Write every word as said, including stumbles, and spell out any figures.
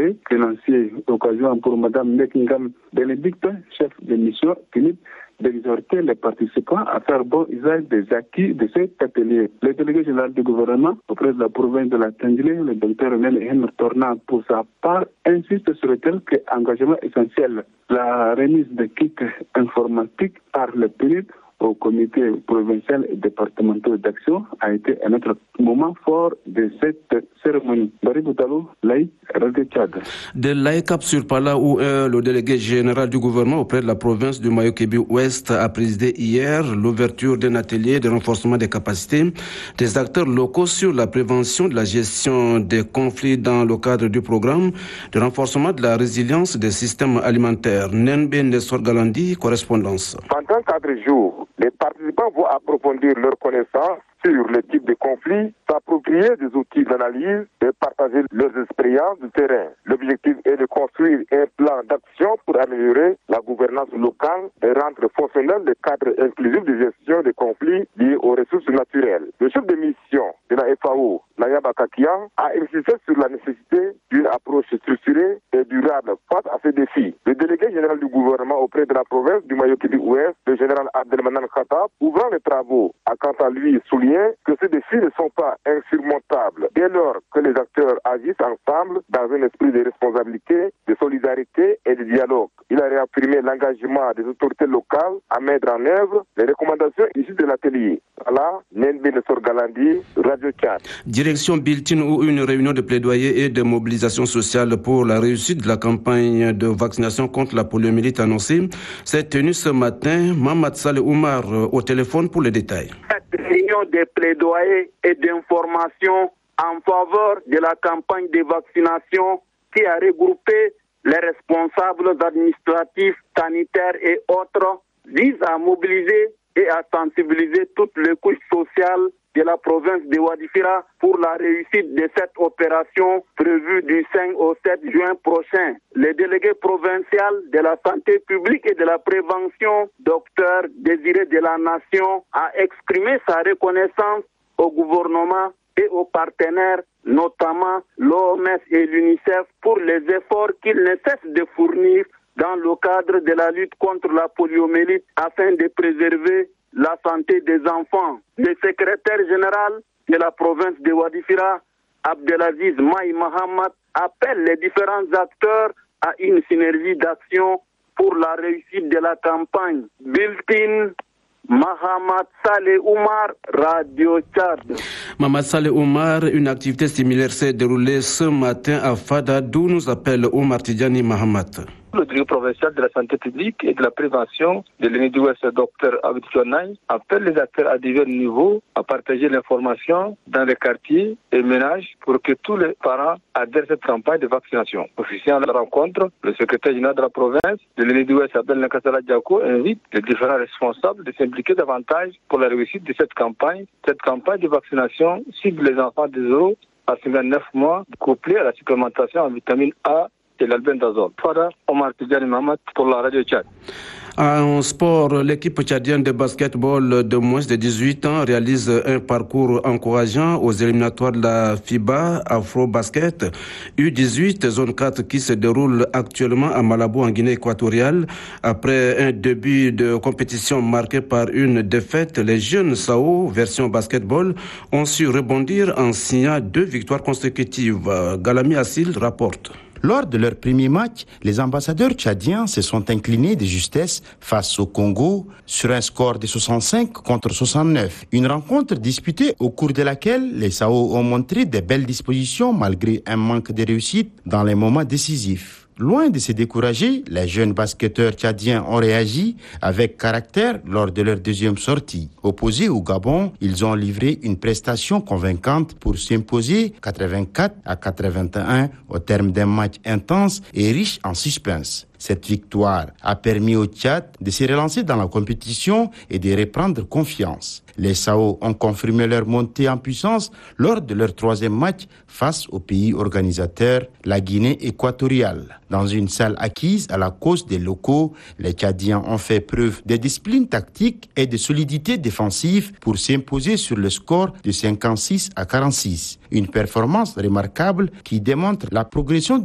et financiers. Occasion pour Mme Nekingam Bénédicte, chef de mission clinique, d'exhorter les participants à faire bon usage des acquis de cet atelier. Le délégué général du gouvernement auprès de la province de la Tindlé, le docteur René Henry Tornat, pour sa part, insiste sur le tel qu'engagement essentiel. La remise de kits informatiques par le P N I D au comité provincial et départemental d'action a été un autre moment fort de cette cérémonie. Barry Boutalo, Laï, Radio Tchad. De Laï Cap sur Pala, où euh, le délégué général du gouvernement auprès de la province du Mayo-Kébi-Ouest a présidé hier l'ouverture d'un atelier de renforcement des capacités des acteurs locaux sur la prévention de la gestion des conflits dans le cadre du programme de renforcement de la résilience des systèmes alimentaires. Nenbe Nessor Galandi, correspondance. Pendant quatre jours, les participants vont approfondir leurs connaissances sur le type de conflit, s'approprier des outils d'analyse et partager leurs expériences du terrain. L'objectif est de construire un plan d'action pour améliorer la gouvernance locale et rendre fonctionnel le cadre inclusif de gestion des conflits liés aux ressources naturelles. Le chef de mission de la F A O, Naya Bakakian, a insisté sur la nécessité d'une approche structurée et durable face à ces défis. Le délégué général du gouvernement auprès de la province du Mayo-Kébi-Ouest, le général Abdelmanan Khattab, ouvrant les travaux, a quant à lui souligné que ces défis ne sont pas insurmontables dès lors que les acteurs agissent ensemble dans un esprit de responsabilité, de solidarité et de dialogue. Il a réaffirmé l'engagement des autorités locales à mettre en œuvre les recommandations issues de l'atelier. Voilà, Nenbe Nessor Galandi, Radio Tchad. Direction Biltine, où une réunion de plaidoyer et de mobilisation sociale pour la réussite de la campagne de vaccination contre la poliomyélite annoncée s'est tenue ce matin. Mamad Saleh Oumar au téléphone pour les détails. Cette réunion de plaidoyer et d'information en faveur de la campagne de vaccination qui a regroupé les responsables administratifs, sanitaires et autres vise à mobiliser et à sensibiliser toutes les couches sociales de la province de Wadifira pour la réussite de cette opération prévue du cinq au sept juin prochain. Le délégué provincial de la santé publique et de la prévention, docteur Désiré de la Nation, a exprimé sa reconnaissance au gouvernement et aux partenaires, notamment l'O M S et l'UNICEF, pour les efforts qu'ils ne cessent de fournir dans le cadre de la lutte contre la poliomyélite afin de préserver la santé des enfants. Le secrétaire général de la province de Wadifira, Abdelaziz Maï Mahamad, appelle les différents acteurs à une synergie d'action pour la réussite de la campagne. Biltine, Mahamad Saleh Oumar, Radio Tchad. Mahamad Saleh Oumar, une activité similaire s'est déroulée ce matin à Fada, d'où nous appelle Oumar Tidjani Mahamad. Le directeur provincial de la santé publique et de la prévention de l'U N I D Ouest, Dr Abid Chouanaï, appelle les acteurs à divers niveaux à partager l'information dans les quartiers et ménages pour que tous les parents adhèrent à cette campagne de vaccination. Officiant la rencontre, le secrétaire général de la province de l'U N I D Ouest, Abdel Nakassala Diako, invite les différents responsables de s'impliquer davantage pour la réussite de cette campagne. Cette campagne de vaccination cible les enfants de zéro à cinquante-neuf mois, couplée à la supplémentation en vitamine A et l'albendazole. Fada Omar Tidjani Mahamad pour la Radio Tchad. En sport, l'équipe tchadienne de basketball de moins de dix-huit ans réalise un parcours encourageant aux éliminatoires de la FIBA Afro Basket U dix-huit zone quatre qui se déroule actuellement à Malabo en Guinée équatoriale. Après un début de compétition marqué par une défaite, les jeunes Sao version basketball ont su rebondir en signant deux victoires consécutives. Galami Assil rapporte. Lors de leur premier match, les ambassadeurs tchadiens se sont inclinés de justesse face au Congo sur un score de soixante-cinq contre soixante-neuf. Une rencontre disputée au cours de laquelle les Sao ont montré de belles dispositions malgré un manque de réussite dans les moments décisifs. Loin de se décourager, les jeunes basketteurs tchadiens ont réagi avec caractère lors de leur deuxième sortie. Opposés au Gabon, ils ont livré une prestation convaincante pour s'imposer quatre-vingt-quatre à quatre-vingt-un au terme d'un match intense et riche en suspense. Cette victoire a permis au Tchad de se relancer dans la compétition et de reprendre confiance. Les Sao ont confirmé leur montée en puissance lors de leur troisième match face au pays organisateur, la Guinée équatoriale. Dans une salle acquise à la cause des locaux, les Tchadiens ont fait preuve de discipline tactique et de solidité défensive pour s'imposer sur le score de cinquante-six à quarante-six. Une performance remarquable qui démontre la progression